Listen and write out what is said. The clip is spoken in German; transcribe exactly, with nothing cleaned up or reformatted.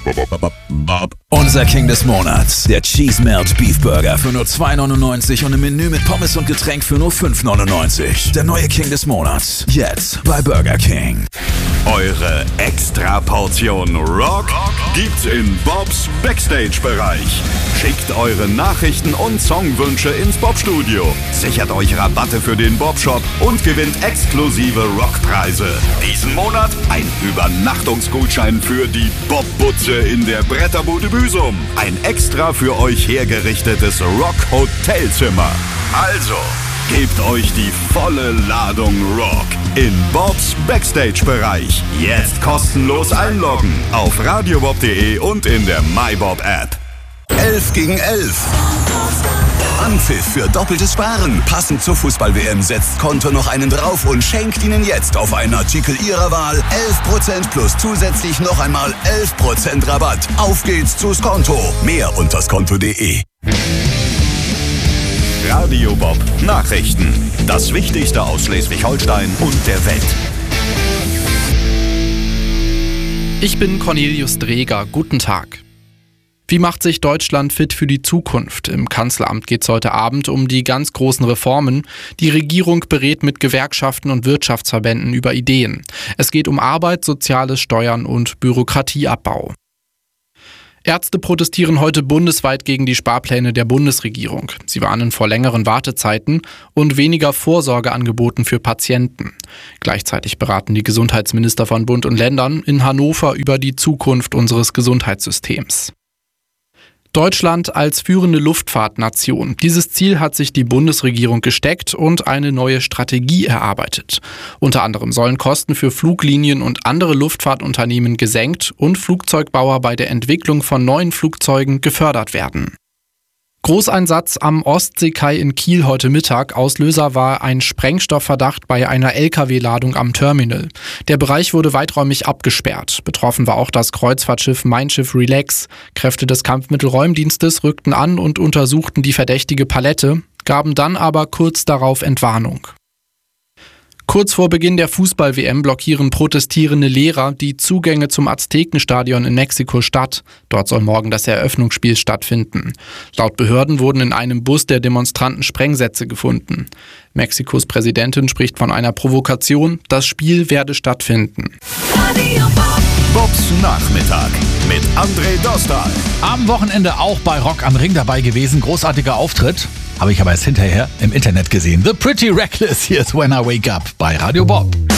Unser King des Monats, der Cheese Melt Beef Burger für nur zwei neunundneunzig und im Menü mit Pommes und Getränk für nur fünf neunundneunzig. Der neue King des Monats, jetzt bei Burger King. Eure Extra-Portion Rock gibt's in Bobs Backstage-Bereich. Schickt eure Nachrichten und Songwünsche ins Bob-Studio. Sichert euch Rabatte für den Bob-Shop und gewinnt exklusive Rockpreise. Diesen Monat ein Übernachtungsgutschein für die Bob-Butze in der Bretterbude Büsum. Ein extra für euch hergerichtetes Rock-Hotelzimmer. Also, gebt euch die volle Ladung Rock in Bobs Backstage-Bereich. Jetzt kostenlos einloggen auf radiobob punkt de und in der MyBob-App. elf gegen elf. Anpfiff für doppeltes Sparen. Passend zur Fußball-W M setzt Konto noch einen drauf und schenkt Ihnen jetzt auf einen Artikel Ihrer Wahl elf Prozent plus zusätzlich noch einmal elf Prozent Rabatt. Auf geht's zu Skonto. Mehr unter skonto punkt de. Radio Bob Nachrichten. Das Wichtigste aus Schleswig-Holstein und der Welt. Ich bin Cornelius Dreger. Guten Tag. Wie macht sich Deutschland fit für die Zukunft? Im Kanzleramt geht es heute Abend um die ganz großen Reformen. Die Regierung berät mit Gewerkschaften und Wirtschaftsverbänden über Ideen. Es geht um Arbeit, Soziales, Steuern und Bürokratieabbau. Ärzte protestieren heute bundesweit gegen die Sparpläne der Bundesregierung. Sie warnen vor längeren Wartezeiten und weniger Vorsorgeangeboten für Patienten. Gleichzeitig beraten die Gesundheitsminister von Bund und Ländern in Hannover über die Zukunft unseres Gesundheitssystems. Deutschland als führende Luftfahrtnation. Dieses Ziel hat sich die Bundesregierung gesteckt und eine neue Strategie erarbeitet. Unter anderem sollen Kosten für Fluglinien und andere Luftfahrtunternehmen gesenkt und Flugzeugbauer bei der Entwicklung von neuen Flugzeugen gefördert werden. Großeinsatz am Ostseekai in Kiel heute Mittag. Auslöser war ein Sprengstoffverdacht bei einer L K W-Ladung am Terminal. Der Bereich wurde weiträumig abgesperrt. Betroffen war auch das Kreuzfahrtschiff Mein Schiff Relax. Kräfte des Kampfmittelräumdienstes rückten an und untersuchten die verdächtige Palette, gaben dann aber kurz darauf Entwarnung. Kurz vor Beginn der Fußball-W M blockieren protestierende Lehrer die Zugänge zum Aztekenstadion in Mexiko-Stadt. Dort soll morgen das Eröffnungsspiel stattfinden. Laut Behörden wurden in einem Bus der Demonstranten Sprengsätze gefunden. Mexikos Präsidentin spricht von einer Provokation. Das Spiel werde stattfinden. Bobs Nachmittag mit André Dostal. Am Wochenende auch bei Rock am Ring dabei gewesen. Großartiger Auftritt. Habe ich aber erst hinterher im Internet gesehen. The Pretty Reckless, hier ist When I Wake Up bei Radio Bob.